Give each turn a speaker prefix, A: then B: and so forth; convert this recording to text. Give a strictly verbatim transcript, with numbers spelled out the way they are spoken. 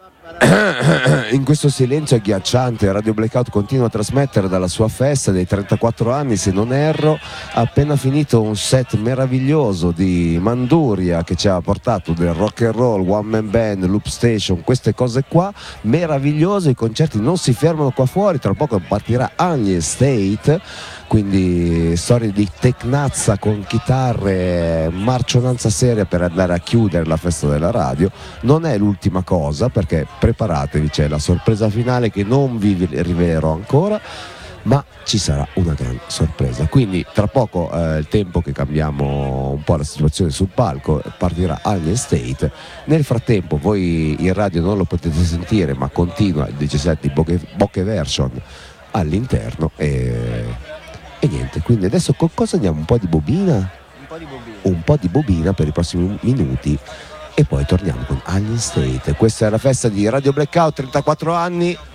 A: In questo silenzio agghiacciante Radio Blackout continua a trasmettere dalla sua festa dei trentaquattro anni, se non erro. Ha appena finito un set meraviglioso di Manduria che ci ha portato del rock and roll, one man band, loop station, queste cose qua meravigliose. I concerti non si fermano qua fuori, tra poco partirà Agni State, quindi storie di tecnazza con chitarre, marcionanza seria per andare a chiudere la festa della radio. Non è l'ultima cosa, perché preparatevi, c'è la sorpresa finale che non vi rivelerò ancora, ma ci sarà una gran sorpresa. Quindi tra poco è eh, il tempo che cambiamo un po' la situazione sul palco, partirà Alien State. Nel frattempo voi in radio non lo potete sentire, ma continua il diciassette di Bokeh, Bokeh Version all'interno e, e niente, quindi adesso con cosa andiamo? Un po' di bobina?
B: Un po' di bobina.
A: Un po' di bobina per i prossimi minuti e poi torniamo con Alien State. Questa è la festa di Radio Blackout, trentaquattro anni.